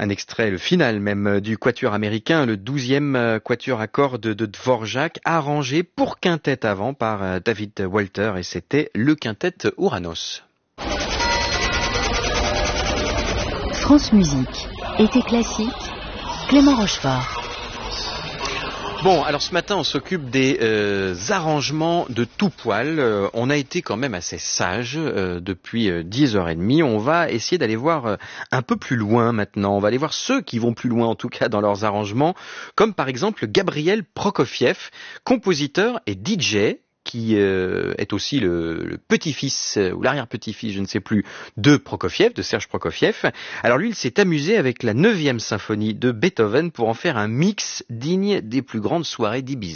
Un extrait, le final même, du quatuor américain, le 12e quatuor à cordes de Dvorak, arrangé pour quintette avant par David Walter, et c'était le quintet Ouranos. France Musique, été classique, Clément Rochefort. Bon, alors ce matin, on s'occupe des arrangements de tout poil. On a été quand même assez sage depuis 10h30. On va essayer d'aller voir un peu plus loin maintenant. On va aller voir ceux qui vont plus loin, en tout cas, dans leurs arrangements, comme par exemple Gabriel Prokofiev, compositeur et DJ, qui est aussi le petit-fils ou l'arrière-petit-fils, je ne sais plus, de Prokofiev, de Serge Prokofiev. Alors lui, il s'est amusé avec la 9e symphonie de Beethoven pour en faire un mix digne des plus grandes soirées d'Ibiza.